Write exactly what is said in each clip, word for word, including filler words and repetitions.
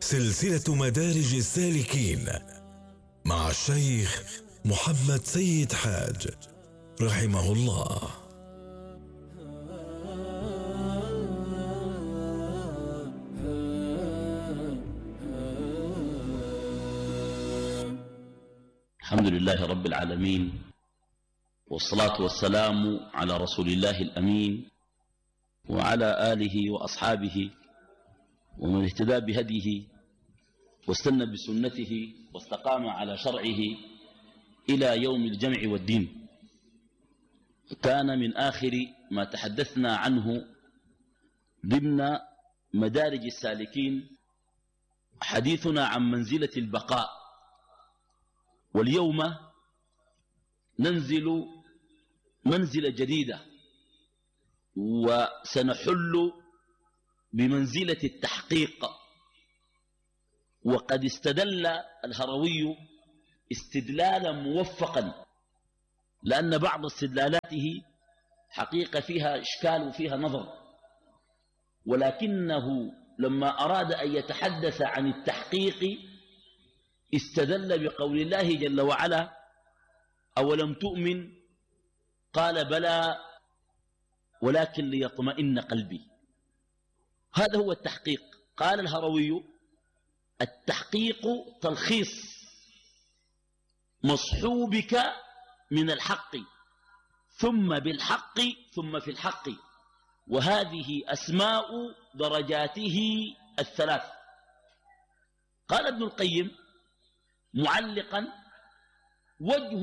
سلسلة مدارج السالكين مع الشيخ محمد سيد حاج رحمه الله. الحمد لله رب العالمين، والصلاة والسلام على رسول الله الأمين وعلى آله وأصحابه ومن اهتدى بهديه واستنى بسنته واستقام على شرعه إلى يوم الجمع والدين. كان من آخر ما تحدثنا عنه ضمن مدارج السالكين حديثنا عن منزلة البقاء، واليوم ننزل منزلة جديدة وسنحل بمنزلة التحقيق. وقد استدل الهروي استدلالا موفقا، لأن بعض استدلالاته حقيقة فيها إشكال وفيها نظر، ولكنه لما أراد أن يتحدث عن التحقيق استدل بقول الله جل وعلا: أولم تؤمن؟ قال بلى ولكن ليطمئن قلبي. هذا هو التحقيق. قال الهروي: التحقيق تلخيص مصحوبك من الحق ثم بالحق ثم في الحق، وهذه أسماء درجاته الثلاث. قال ابن القيم معلقا: وجه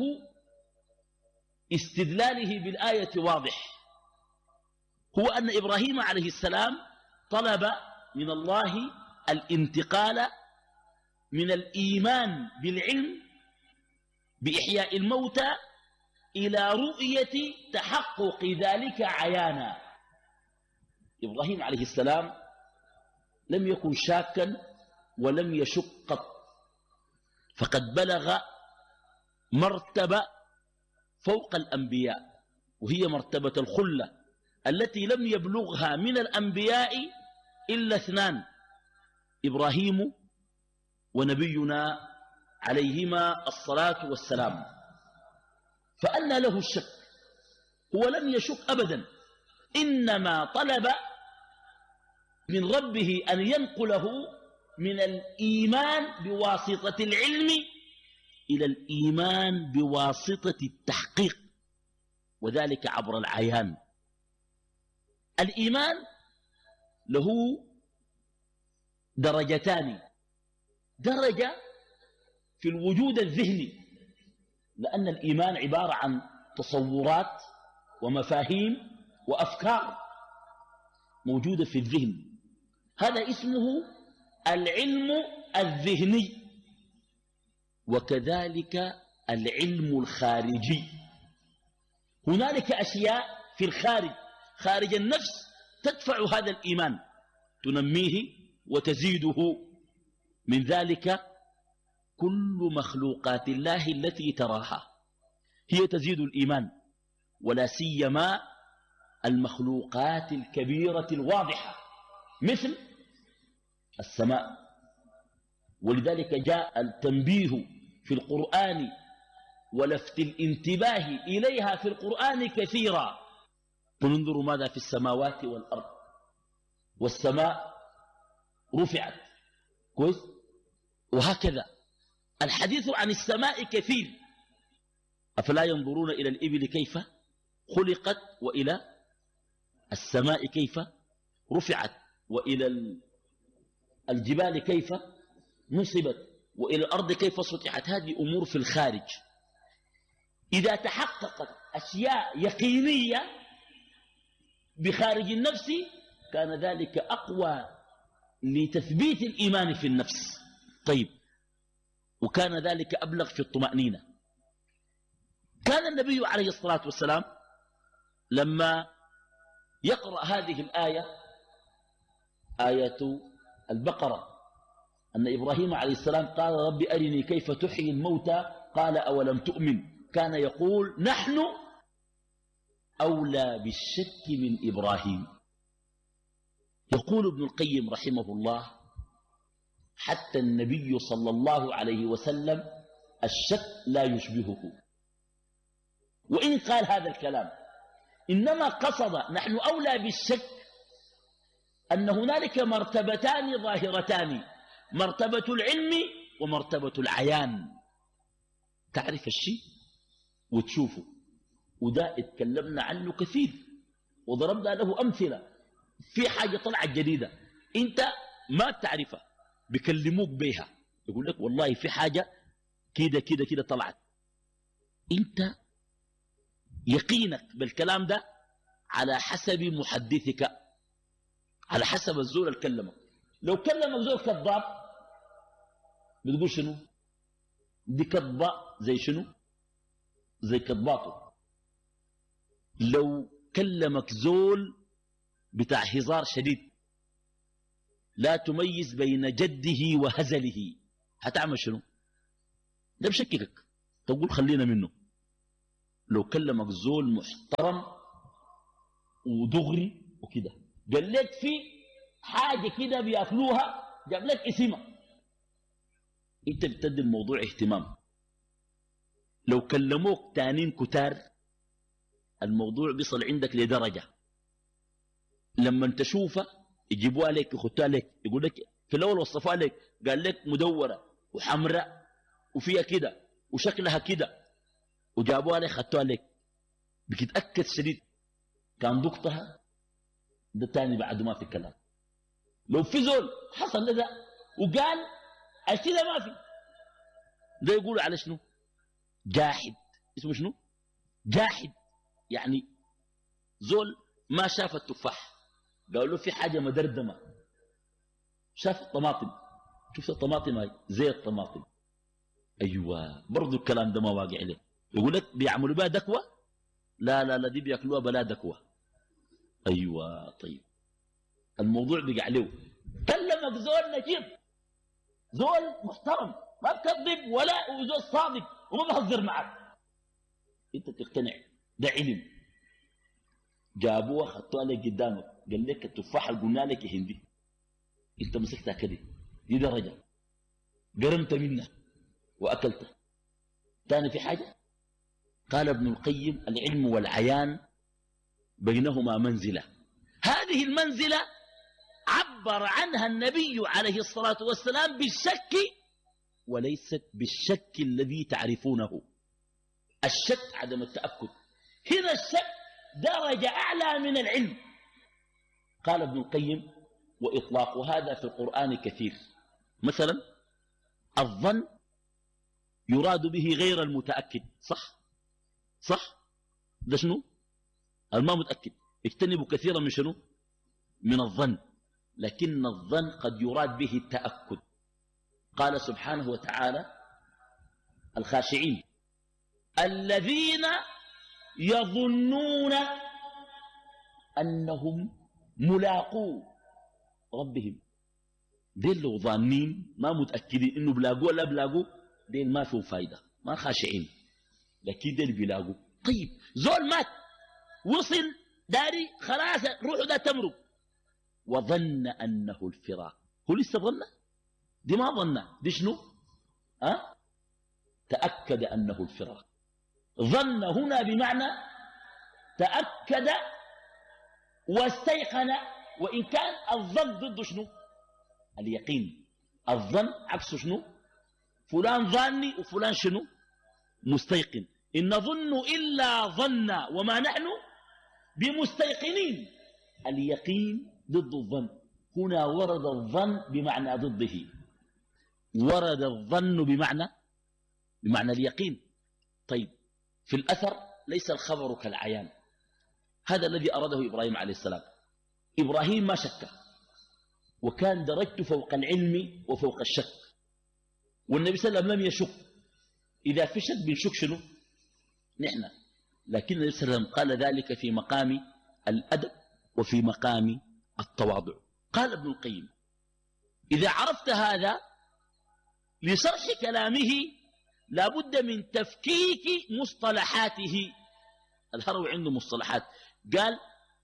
استدلاله بالآية واضح، هو أن إبراهيم عليه السلام طلب من الله الانتقال من الإيمان بالعلم بإحياء الموتى إلى رؤية تحقق ذلك عيانا. إبراهيم عليه السلام لم يكن شاكا ولم يشك قط، فقد بلغ مرتبة فوق الأنبياء، وهي مرتبة الخلة التي لم يبلغها من الأنبياء إلا اثنان: إبراهيم ونبينا عليهما الصلاة والسلام. فأنى له الشك؟ هو لم يشك أبدا، إنما طلب من ربه أن ينقله من الإيمان بواسطة العلم إلى الإيمان بواسطة التحقيق، وذلك عبر العيان. الإيمان له درجتان: درجة في الوجود الذهني، لأن الإيمان عبارة عن تصورات ومفاهيم وأفكار موجودة في الذهن، هذا اسمه العلم الذهني. وكذلك العلم الخارجي، هنالك أشياء في الخارج خارج النفس تدفع هذا الإيمان، تنميه وتزيده. من ذلك كل مخلوقات الله التي تراها هي تزيد الإيمان، ولا سيما المخلوقات الكبيرة الواضحة مثل السماء. ولذلك جاء التنبيه في القرآن ولفت الانتباه إليها في القرآن كثيرا. فننظر ماذا في السماوات والأرض، والسماء رفعت، كويس، وهكذا الحديث عن السماء كثير. أفلا ينظرون إلى الإبل كيف خلقت، وإلى السماء كيف رفعت، وإلى الجبال كيف نصبت، وإلى الأرض كيف سطحت. هذه أمور في الخارج. إذا تحققت أشياء يقينية بخارج النفس كان ذلك أقوى لتثبيت الإيمان في النفس. طيب، وكان ذلك أبلغ في الطمأنينة. كان النبي عليه الصلاة والسلام لما يقرأ هذه الآية، آية البقرة، أن إبراهيم عليه السلام قال: رب أرني كيف تحيي الموتى، قال: أولم تؤمن؟ كان يقول: نحن أولى بالشك من إبراهيم. يقول ابن القيم رحمه الله: حتى النبي صلى الله عليه وسلم الشك لا يشبهه. وإن قال هذا الكلام إنما قصد نحن أولى بالشك أن هنالك مرتبتان ظاهرتان، مرتبة العلم ومرتبة العيان. تعرف الشيء وتشوفه، وده اتكلمنا عنه كثير وضربنا له أمثلة. في حاجة طلعت جديدة انت ما بتعرفها، بيكلموك بيها، يقول لك والله في حاجة كده كده كده طلعت، انت يقينك بالكلام ده على حسب محدثك، على حسب الزول اللي كلمك. لو كلمك زول كذاب بتقول شنو؟ دي كذبة زي شنو؟ زي كذباته. لو كلمك زول بتاع هزار شديد لا تميز بين جده وهزله، هتعمل شنو؟ ده بشككك، تقول خلينا منه. لو كلمك زول محترم ودغري وكده، قال لك في حاجة كده بياكلوها، جاب لك اسمها، انت بتدي الموضوع اهتمام. لو كلموك تانين كتار الموضوع بيصل عندك لدرجة لما تشوفه يجيبوها لك يخطوها لك، يقول لك في الأول وصفوها لك، قال لك مدورة وحمراء وفيها كده وشكلها كده، وجابوها لك خطوها لك، بتتأكد شديد كان دقتها ده تاني بعد ما في الكلام. لو في زول حصل لذا وقال الكده ما في، ده يقول على شنو؟ جاحد. اسمه شنو؟ جاحد. يعني زول ما شاف التفاح، قالوا له في حاجة مدردمة، شاف الطماطم، شفت الطماطم هاي زي الطماطم، أيوة برضو الكلام ده ما واقع عليه. يقول لك بيعملوا بها دكوة، لا لا لا دي بياكلوها بلا دكوة. أيوة طيب الموضوع بقى عليه. كلمك زول نجيب، زول محترم ما بكذب ولا وزول صادق وما بهزر معك، انت تقتنع ده علم. جابوها خطوها لك قدامك، قال لك التفاحة اللي قلنا لك يا هندي انت مسكتها كده، دي درجة قرمت منها وأكلتها. تاني في حاجة قال ابن القيم العلم والعيان بينهما منزلة، هذه المنزلة عبر عنها النبي عليه الصلاة والسلام بالشك وليست بالشك الذي تعرفونه. الشك عدم التأكد، هنا الشك درجة أعلى من العلم. قال ابن القيم وإطلاق هذا في القرآن كثير. مثلا الظن يراد به غير المتأكد، صح صح ده شنو؟ الما متأكد، اجتنبوا كثيرا من شنو؟ من الظن. لكن الظن قد يراد به التأكد. قال سبحانه وتعالى الخاشعين الذين يظنون أنهم ملاقو ربهم، دين لو ظانين ما متأكدين إنه بلاقوا ولا بلاقوا، دين ما فيهم فايدة، ما خاشعين، لكن دين بيلاقوا. طيب زول مات وصل داري خلاص روحه ده تمرق، وظن أنه الفراق، هو لسه ظنه؟ دي ما ظنه، دي شنو؟ أه؟ تأكد أنه الفراق. ظن هنا بمعنى تأكد واستيقن، وإن كان الظن ضد شنو؟ اليقين. الظن عكس شنو؟ فلان ظاني وفلان شنو؟ مستيقن. إن نظن إلا ظنا وما نحن بمستيقنين. اليقين ضد الظن، هنا ورد الظن بمعنى ضده، ورد الظن بمعنى بمعنى اليقين. طيب في الأثر ليس الخبر كالعيان، هذا الذي أراده إبراهيم عليه السلام. إبراهيم ما شك، وكان درجته فوق العلم وفوق الشك، والنبي صلى الله عليه وسلم لم يشك. إذا في شك بنشك شنو؟ نحن. لكن النبي صلى الله عليه وسلم قال ذلك في مقام الأدب وفي مقام التواضع. قال ابن القيم إذا عرفت هذا لشرح كلامه لابد من تفكيك مصطلحاته. الهروي عنده مصطلحات، قال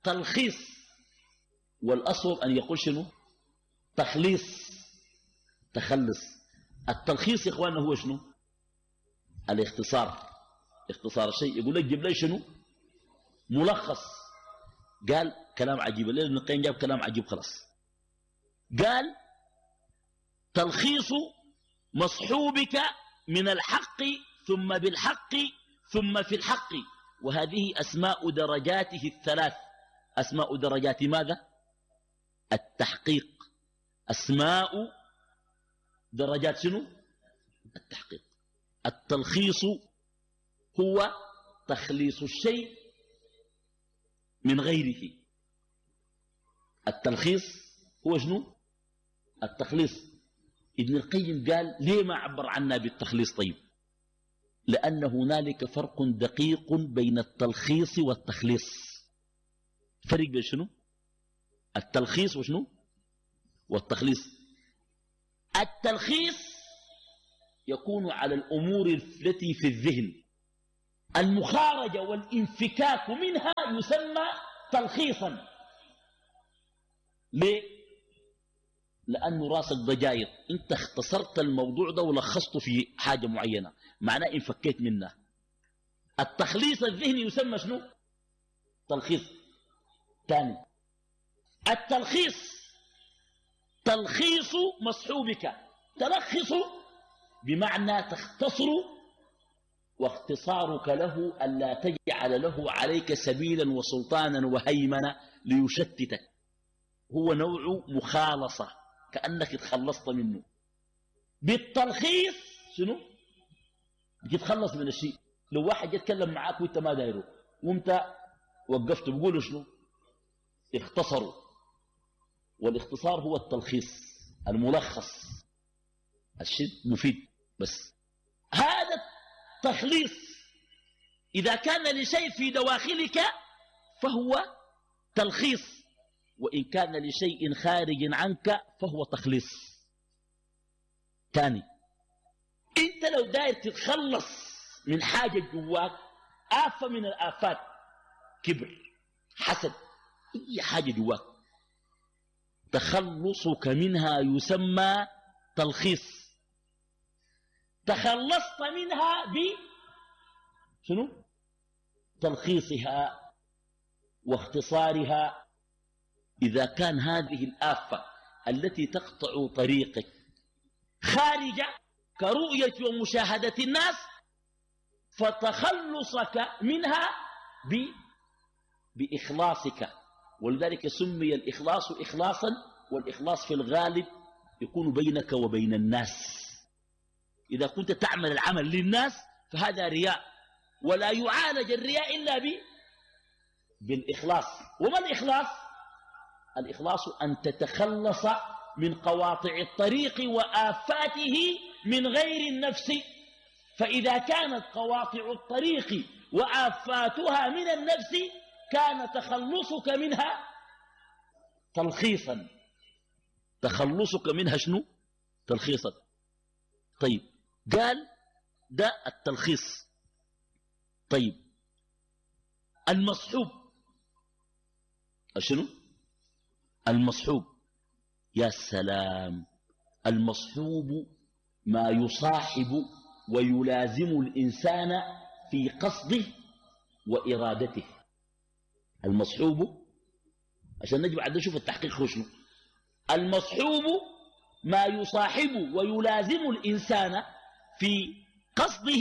تلخيص، والأصل أن يقول شنو؟ تخليص. تخلص. التلخيص يا إخواننا هو شنو؟ الاختصار. اختصار الشيء. يقول لك جيب لي شنو؟ ملخص. قال كلام عجيب. الليل ابن القيم جاب كلام عجيب خلاص. قال تلخيص مصحوبك من الحق ثم بالحق ثم في الحق، وهذه أسماء درجاته الثلاث. أسماء درجات ماذا؟ التحقيق. أسماء درجات شنو؟ التحقيق. التلخيص هو تخليص الشيء من غيره. التلخيص هو شنو؟ التخليص. ابن القيم قال ليه ما عبر عنا بالتخليص؟ طيب لأن هنالك فرق دقيق بين التلخيص والتخليص. فرق بين شنو؟ التلخيص وشنو؟ والتخليص. التلخيص يكون على الأمور التي في الذهن، المخارجة والانفكاك منها يسمى تلخيصا. ليه؟ لأنه راسك ضجاير، انت اختصرت الموضوع ده ولخصته في حاجة معينة، معناه انفكيت منها. التخليص الذهني يسمى شنو؟ تلخيص. ثاني التلخيص تلخيص مصحوبك. تلخص بمعنى تختصر، واختصارك له ألا تجعل له عليك سبيلا وسلطانا وهيمنة ليشتتك. هو نوع مخالصة، كأنك اتخلصت منه. بالتلخيص شنو؟ تتخلص من الشيء. لو واحد يتكلم معاك وانت ما دايره وانت وقفت بقوله شنو؟ اختصروا. والاختصار هو التلخيص الملخص، الشيء مفيد بس. هذا التخليص إذا كان لشيء في دواخلك فهو تلخيص، وإن كان لشيء خارج عنك فهو تخليص. ثاني انت لو داير تتخلص من حاجة جواك، آفة من الآفات، كبر، حسد، أي حاجة جواك، تخلصك منها يسمى تلخيص. تخلصت منها ب شنو؟ تلخيصها واختصارها. إذا كان هذه الآفة التي تقطع طريقك خارجة كرؤية ومشاهدة الناس، فتخلصك منها ب... بإخلاصك. ولذلك سمي الإخلاص إخلاصا، والإخلاص في الغالب يكون بينك وبين الناس. إذا كنت تعمل العمل للناس فهذا رياء، ولا يعالج الرياء إلا ب... بالإخلاص. وما الإخلاص؟ الإخلاص أن تتخلص من قواطع الطريق وآفاته من غير النفس. فإذا كانت قواطع الطريق وآفاتها من النفس كان تخلصك منها تلخيصا. تخلصك منها شنو؟ تلخيصا. طيب قال ده التلخيص. طيب المصحوب شنو؟ المصحوب. يا سلام، المصحوب ما يصاحب ويلازم الإنسان في قصده وإرادته. المصحوب عشان نجي بعد نشوف التحقيق هو شنو. المصحوب ما يصاحب ويلازم الإنسان في قصده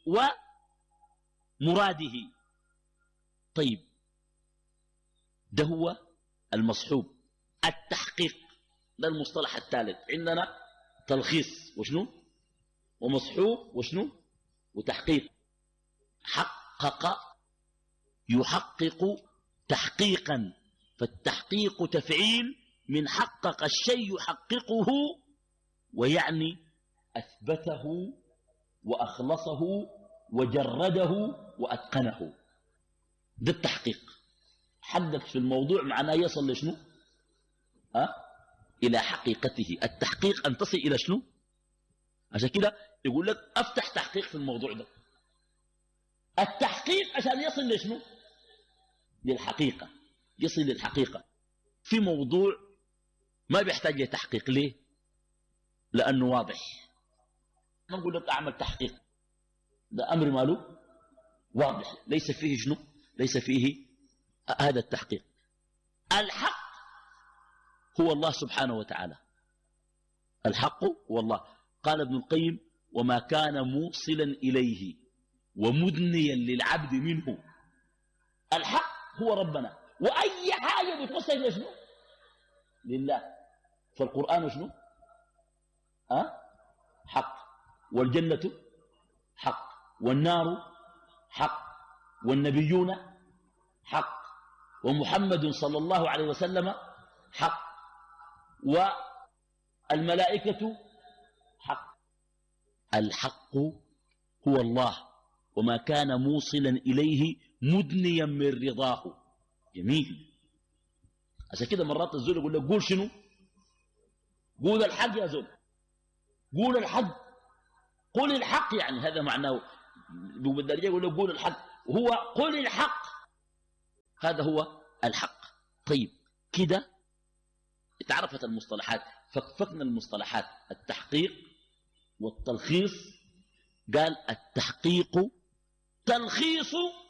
ومراده. طيب ده هو المصحوب. التحقيق ده المصطلح الثالث عندنا. تلخيص وشنو؟ ومصحوب وشنو؟ وتحقيق. حقق يحقق تحقيقا، فالتحقيق تفعيل من حقق الشيء يحققه، ويعني أثبته وأخلصه وجرده وأتقنه. ده التحقيق. حقق في الموضوع معناه يصل لشنو؟ أه؟ إلى حقيقته. التحقيق أن تصل إلى شنو؟ عشان كده يقول لك أفتح تحقيق في الموضوع ده. التحقيق عشان يصل لشنو؟ للحقيقة. يصل للحقيقة في موضوع ما بيحتاج لتحقيق. ليه؟ لأنه واضح. ما نقول لك أعمل تحقيق، ده أمر ماله واضح، ليس فيه شنو، ليس فيه هذا التحقيق. الحق هو الله سبحانه وتعالى، الحق هو الله. قال ابن القيم: وما كان موصلا إليه ومدنيا للعبد منه. الحق هو ربنا، وأي حاجة بتوصل إلى شنو؟ لله. فالقرآن شنو؟ أه؟ حق، والجنة حق، والنار حق، والنبيون حق، ومحمد صلى الله عليه وسلم حق، والملائكة حق. الحق هو الله، وما كان موصلا إليه مدنيا من رضاه. جميل. عشان كده مرات الزول يقول لك قول شنو؟ قول الحق يا زول، قول الحق، قل الحق، يعني هذا معناه. بالدرجة يقول لك قول الحق، وهو قل الحق، هذا هو الحق. طيب كده اتعرفت المصطلحات، فكفكنا المصطلحات. التحقيق والتلخيص. قال التحقيق تلخيص